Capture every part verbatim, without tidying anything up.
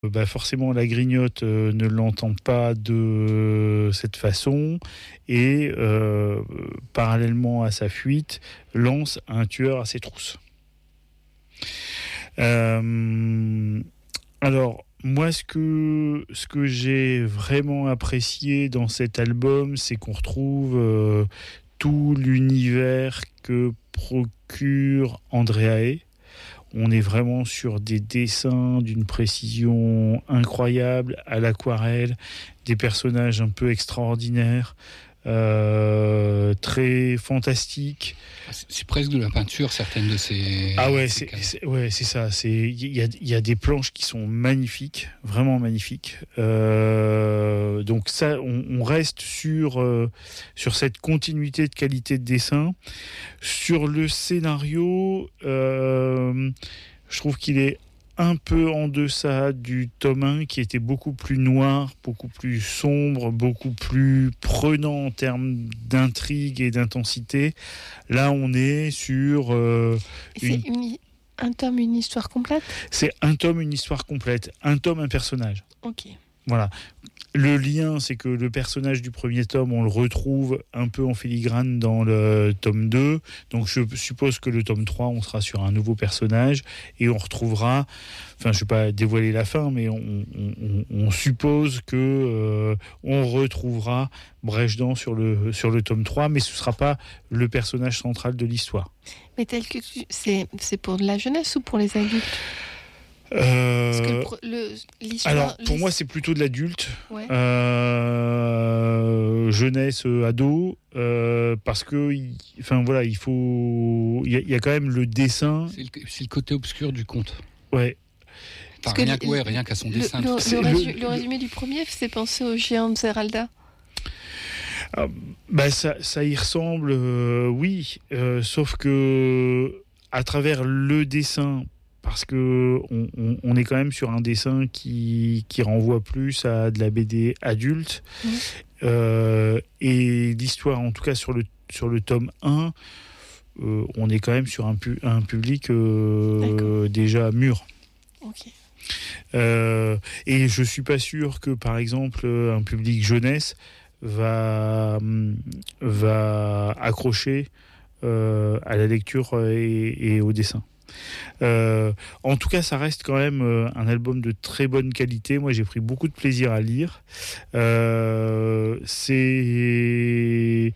bah forcément la grignote euh, ne l'entend pas de cette façon et euh, parallèlement à sa fuite lance un tueur à ses trousses. Euh, alors moi ce que ce que j'ai vraiment apprécié dans cet album, c'est qu'on retrouve euh, tout l'univers que procure Andréae. On est vraiment sur des dessins d'une précision incroyable, à l'aquarelle, des personnages un peu extraordinaires, euh, très fantastiques. C'est, c'est presque de la peinture, certaines de ces... Ah ouais, c'est, c'est, ouais, c'est ça. C'est, il y a, il y a des planches qui sont magnifiques, vraiment magnifiques. Euh, donc ça, on, on reste sur, euh, sur cette continuité de qualité de dessin. Sur le scénario, euh, je trouve qu'il est un peu en deçà du tome un qui était beaucoup plus noir, beaucoup plus sombre, beaucoup plus prenant en termes d'intrigue et d'intensité. Là, on est sur... Euh, une... C'est une, un tome, une histoire complète ? C'est un tome, une histoire complète. Un tome, un personnage. Ok. Voilà. Le lien, c'est que le personnage du premier tome, on le retrouve un peu en filigrane dans le tome deux. Donc je suppose que le tome trois, on sera sur un nouveau personnage et on retrouvera, enfin je ne vais pas dévoiler la fin, mais on, on, on suppose que euh, on retrouvera Brejdan sur le, sur le tome trois, mais ce ne sera pas le personnage central de l'histoire. Mais tel que tu... c'est, c'est pour de la jeunesse ou pour les adultes ? Euh, Parce que le, l'histoire, alors pour l'histoire... moi c'est plutôt de l'adulte, ouais. euh, jeunesse, ado, euh, parce que, enfin voilà, il faut, il y, y a quand même le dessin. C'est le, c'est le côté obscur du conte. Ouais. Enfin, rien, le, ouais, rien qu'à son le, dessin. Le, le, résu- le résumé du premier fait penser au géant de Zeralda. Ah, bah ça, ça y ressemble, euh, oui, euh, sauf que à travers le dessin. Parce que on, on, on est quand même sur un dessin qui, qui renvoie plus à de la B D adulte. Mmh. Euh, et l'histoire, en tout cas sur le, sur le tome un, euh, on est quand même sur un, pu, un public euh, déjà mûr. Okay. Euh, et je ne suis pas sûr que, par exemple, un public jeunesse va, va accrocher euh, à la lecture et, et au dessin. Euh, en tout cas, ça reste quand même euh, un album de très bonne qualité. Moi, j'ai pris beaucoup de plaisir à lire. Euh, c'est,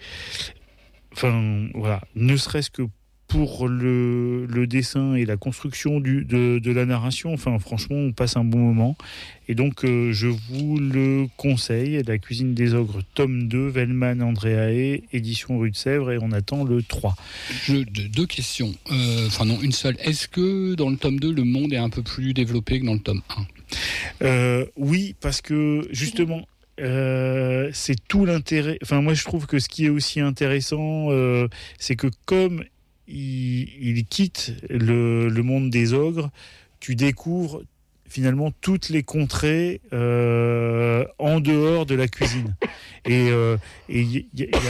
enfin, voilà, ne serait-ce que pour le, le dessin et la construction du, de, de la narration, enfin, franchement, on passe un bon moment. Et donc, euh, je vous le conseille, La cuisine des ogres, tome deux, Velman Andréae, édition Rue de Sèvres, et on attend le trois. Je, deux, deux questions. Euh, enfin, non, une seule. Est-ce que dans le tome deux, le monde est un peu plus développé que dans le tome un ? euh, Oui, parce que, justement... Euh, c'est tout l'intérêt. Enfin, moi, je trouve que ce qui est aussi intéressant, euh, c'est que comme il, il quitte le, le monde des ogres, tu découvres finalement toutes les contrées euh, en dehors de la cuisine. Et euh, et y, y, y a,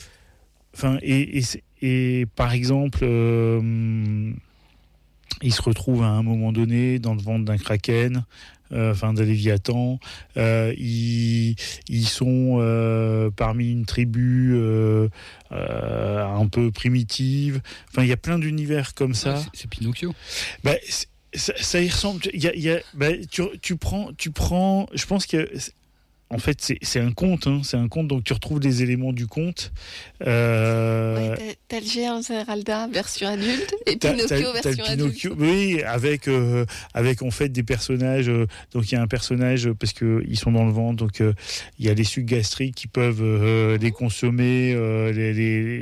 enfin et, et, et par exemple. Euh, il se retrouve à un moment donné dans le ventre d'un kraken, euh, enfin d'un léviathan. Euh, ils, ils sont euh, parmi une tribu euh, euh, un peu primitive. Enfin, il y a plein d'univers comme ça. Ouais, c'est, c'est Pinocchio. Bah, c'est, ça, ça y ressemble. Il y a, il y a, bah, tu, tu prends, tu prends. Je pense que. En fait, c'est, c'est un conte, hein, c'est un conte, donc tu retrouves des éléments du conte. Euh... Ouais, t'as, t'as le géant Zeralda version adulte et t'as, Pinocchio t'as, version t'as Pinocchio, adulte. Oui, avec euh, avec en fait des personnages. Euh, donc il y a un personnage parce que ils sont dans le ventre, donc euh, il y a les sucs gastriques qui peuvent euh, les consommer euh, les,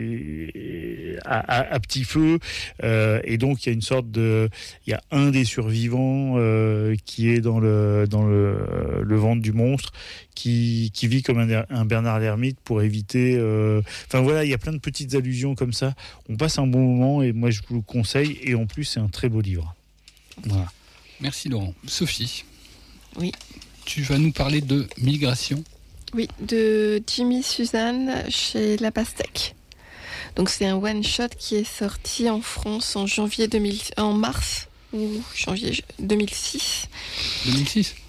les, à, à, à petit feu, euh, et donc il y a une sorte de, il y a un des survivants euh, qui est dans le dans le, le ventre du monstre. Qui, qui vit comme un, un Bernard l'Ermite pour éviter... Euh... Enfin voilà, il y a plein de petites allusions comme ça. On passe un bon moment et moi je vous le conseille. Et en plus, c'est un très beau livre. Voilà. Merci Laurent. Sophie. Oui. Tu vas nous parler de Migration. Oui, de Jimmy Suzanne chez La Pastèque. Donc c'est un one-shot qui est sorti en France en janvier deux mille... en mars ou janvier deux mille six. deux mille six